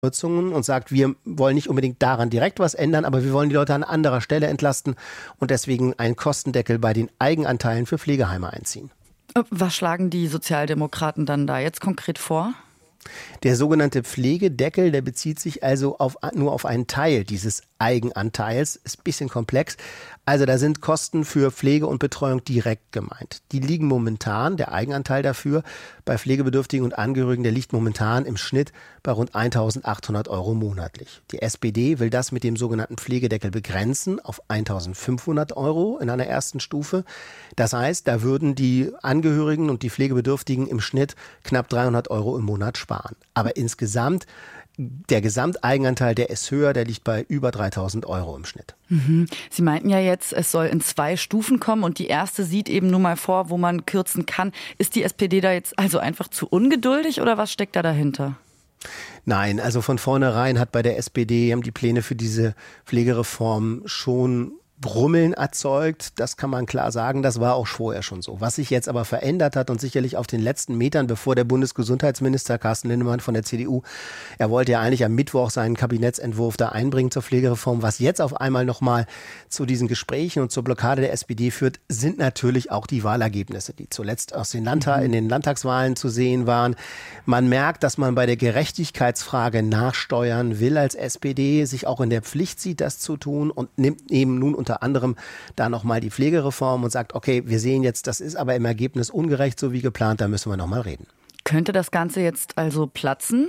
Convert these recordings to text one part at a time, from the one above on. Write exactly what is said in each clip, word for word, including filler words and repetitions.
Kürzungen und sagt, wir wollen nicht unbedingt daran direkt was ändern, aber wir wollen die Leute an anderer Stelle entlasten und deswegen einen Kostendeckel bei den Eigenanteilen für Pflegeheime einziehen. Was schlagen die Sozialdemokraten dann da jetzt konkret vor? Der sogenannte Pflegedeckel, der bezieht sich also auf, nur auf einen Teil dieses Eigenanteils. Ist ein bisschen komplex. Also da sind Kosten für Pflege und Betreuung direkt gemeint. Die liegen momentan, der Eigenanteil dafür, bei Pflegebedürftigen und Angehörigen, der liegt momentan im Schnitt bei rund eintausendachthundert Euro monatlich. Die S P D will das mit dem sogenannten Pflegedeckel begrenzen auf eintausendfünfhundert Euro in einer ersten Stufe. Das heißt, da würden die Angehörigen und die Pflegebedürftigen im Schnitt knapp dreihundert Euro im Monat sparen. Aber insgesamt, der Gesamteigenanteil, der ist höher, der liegt bei über dreitausend Euro im Schnitt. Mhm. Sie meinten ja jetzt, es soll in zwei Stufen kommen und die erste sieht eben nur mal vor, wo man kürzen kann. Ist die S P D da jetzt also einfach zu ungeduldig oder was steckt da dahinter? Nein, also von vornherein hat bei der S P D, haben die Pläne für diese Pflegereform schon Brummeln erzeugt, das kann man klar sagen, das war auch vorher schon so. Was sich jetzt aber verändert hat und sicherlich auf den letzten Metern, bevor der Bundesgesundheitsminister Carsten Linnemann von der C D U, er wollte ja eigentlich am Mittwoch seinen Kabinettsentwurf da einbringen zur Pflegereform, was jetzt auf einmal nochmal zu diesen Gesprächen und zur Blockade der S P D führt, sind natürlich auch die Wahlergebnisse, die zuletzt aus den Landtag, in den Landtagswahlen zu sehen waren. Man merkt, dass man bei der Gerechtigkeitsfrage nachsteuern will als S P D, sich auch in der Pflicht sieht, das zu tun und nimmt eben nun unter unter anderem da nochmal die Pflegereform und sagt, okay, wir sehen jetzt, das ist aber im Ergebnis ungerecht, so wie geplant, da müssen wir nochmal reden. Könnte das Ganze jetzt also platzen?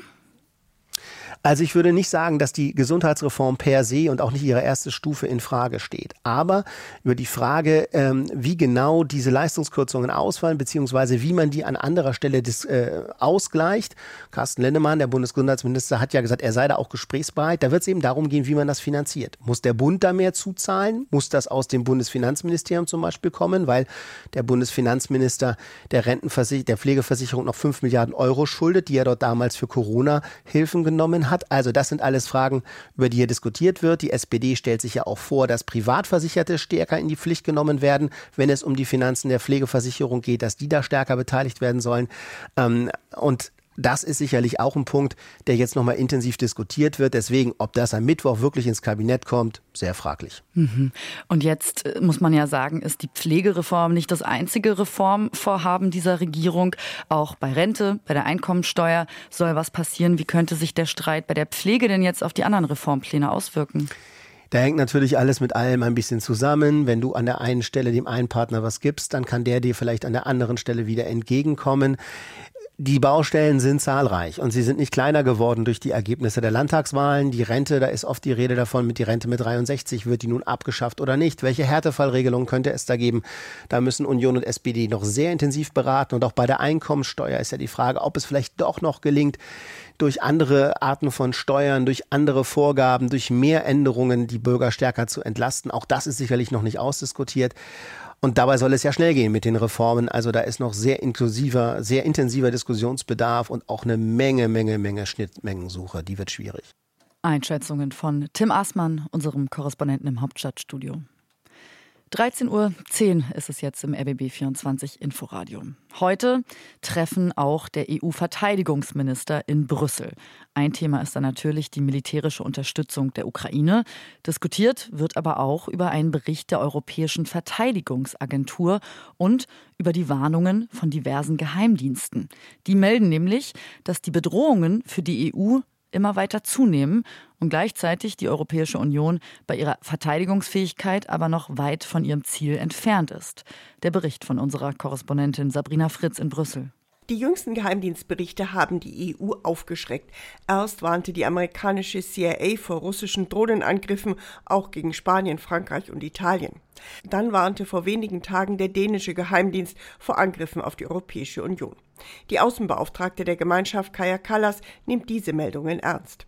Also ich würde nicht sagen, dass die Gesundheitsreform per se und auch nicht ihre erste Stufe in Frage steht. Aber über die Frage, ähm, wie genau diese Leistungskürzungen ausfallen, beziehungsweise wie man die an anderer Stelle dis, äh, ausgleicht. Carsten Linnemann, der Bundesgesundheitsminister, hat ja gesagt, er sei da auch gesprächsbereit. Da wird es eben darum gehen, wie man das finanziert. Muss der Bund da mehr zuzahlen? Muss das aus dem Bundesfinanzministerium zum Beispiel kommen? Weil der Bundesfinanzminister der Rentenversicherung, der Pflegeversicherung noch fünf Milliarden Euro schuldet, die er dort damals für Corona-Hilfen genommen hat. Also das sind alles Fragen, über die hier diskutiert wird. Die S P D stellt sich ja auch vor, dass Privatversicherte stärker in die Pflicht genommen werden, wenn es um die Finanzen der Pflegeversicherung geht, dass die da stärker beteiligt werden sollen. Und das ist sicherlich auch ein Punkt, der jetzt nochmal intensiv diskutiert wird. Deswegen, ob das am Mittwoch wirklich ins Kabinett kommt, sehr fraglich. Mhm. Und jetzt muss man ja sagen, ist die Pflegereform nicht das einzige Reformvorhaben dieser Regierung. Auch bei Rente, bei der Einkommensteuer soll was passieren. Wie könnte sich der Streit bei der Pflege denn jetzt auf die anderen Reformpläne auswirken? Da hängt natürlich alles mit allem ein bisschen zusammen. Wenn du an der einen Stelle dem einen Partner was gibst, dann kann der dir vielleicht an der anderen Stelle wieder entgegenkommen. Die Baustellen sind zahlreich und sie sind nicht kleiner geworden durch die Ergebnisse der Landtagswahlen. Die Rente, da ist oft die Rede davon, mit die Rente mit dreiundsechzig, wird die nun abgeschafft oder nicht? Welche Härtefallregelung könnte es da geben? Da müssen Union und S P D noch sehr intensiv beraten. Und auch bei der Einkommensteuer ist ja die Frage, ob es vielleicht doch noch gelingt, durch andere Arten von Steuern, durch andere Vorgaben, durch mehr Änderungen die Bürger stärker zu entlasten. Auch das ist sicherlich noch nicht ausdiskutiert. Und dabei soll es ja schnell gehen mit den Reformen. Also da ist noch sehr inklusiver, sehr intensiver Diskussionsbedarf und auch eine Menge, Menge, Menge Schnittmengensuche. Die wird schwierig. Einschätzungen von Tim Aßmann, unserem Korrespondenten im Hauptstadtstudio. dreizehn Uhr zehn ist es jetzt im R B B vierundzwanzig Inforadio. Heute treffen auch der E U-Verteidigungsminister in Brüssel. Ein Thema ist dann natürlich die militärische Unterstützung der Ukraine. Diskutiert wird aber auch über einen Bericht der Europäischen Verteidigungsagentur und über die Warnungen von diversen Geheimdiensten. Die melden nämlich, dass die Bedrohungen für die E U immer weiter zunehmen und gleichzeitig die Europäische Union bei ihrer Verteidigungsfähigkeit aber noch weit von ihrem Ziel entfernt ist. Der Bericht von unserer Korrespondentin Sabrina Fritz in Brüssel. Die jüngsten Geheimdienstberichte haben die E U aufgeschreckt. Erst warnte die amerikanische C I A vor russischen Drohnenangriffen, auch gegen Spanien, Frankreich und Italien. Dann warnte vor wenigen Tagen der dänische Geheimdienst vor Angriffen auf die Europäische Union. Die Außenbeauftragte der Gemeinschaft, Kaja Kallas, nimmt diese Meldungen ernst.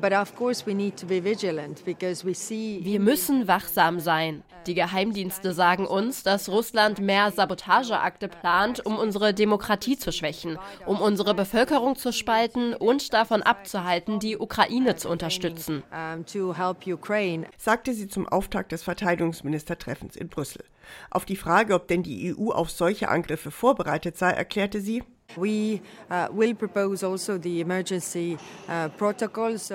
Wir müssen wachsam sein. Die Geheimdienste sagen uns, dass Russland mehr Sabotageakte plant, um unsere Demokratie zu schwächen, um unsere Bevölkerung zu spalten und davon abzuhalten, die Ukraine zu unterstützen, sagte sie zum Auftakt des Verteidigungsministertreffens in Brüssel. Auf die Frage, ob denn die E U auf solche Angriffe vorbereitet sei, erklärte sie: We uh, will propose also the emergency uh, protocols.